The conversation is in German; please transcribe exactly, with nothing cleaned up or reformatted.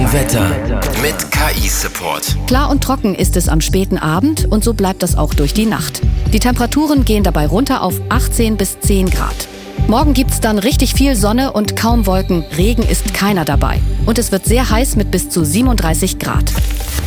Wetter mit K I-Support. Klar und trocken ist es am späten Abend und so bleibt das auch durch die Nacht. Die Temperaturen gehen dabei runter auf achtzehn bis zehn Grad. Morgen gibt's dann richtig viel Sonne und kaum Wolken. Regen ist keiner dabei. Und es wird sehr heiß mit bis zu siebenunddreißig Grad.